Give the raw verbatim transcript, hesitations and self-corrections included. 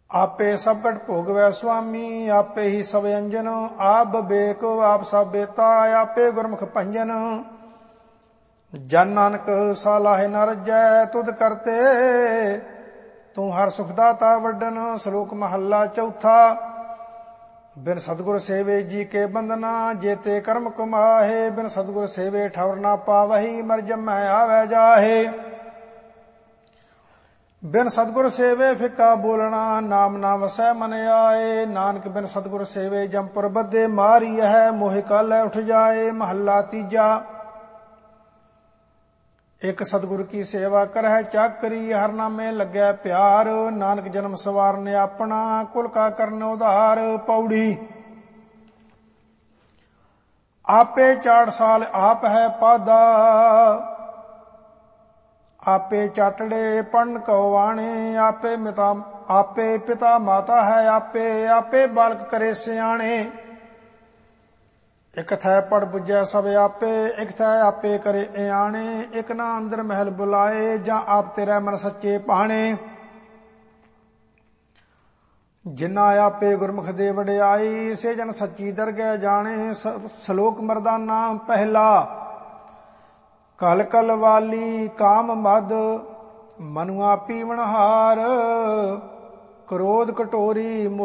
आपे सब कट भोगवै स्वामी, आपे ही सब अंजन, आप बेक आप सब बेता, आपे गुरमुख भंजन। जन नानक सालाहे न रजै तुद करते, तू हर सुखदाता वड्डन। श्लोक महला चौथा। बिन सतगुर सेवे जी के बंदना, जेते कर्म कुमाहे। बिन सतगुर सेवे ठौर ना पावही, मर जमै आवे जाहे। बिन सतगुर सेवे फिका बोलना, नाम ना वसै मन आए। नानक बिन सतगुर सेवे जमपुर बद्धे, मारी है मोहि कालै उठ जाए। महला तीजा। एक सतगुर की सेवा करह चाकरी, हर नामे लगै प्यार। नानक जन्म सवारने अपना, कुल का करन उधार। पौड़ी। आपे चार साल आप है पादा, आपे चाटड़े पढ़न कौवाणे। आपे मिता आपे पिता माता है आपे, आपे बालक करे सियाणे। एक थै पढ़ बुझै सब आपे, एक थै आपे करे इयाणे। एक ना अंदर महल बुलाए, जा आप तेरा मन सच्चे पाणे। जिन्ना आपे गुरमुख दे वडियाई, से जन सच्ची दरगह जाने। श्लोक मर्दाना पहला। कल कल वाली काम मद, मनुआ पीवनहार। क्रोध कटोरी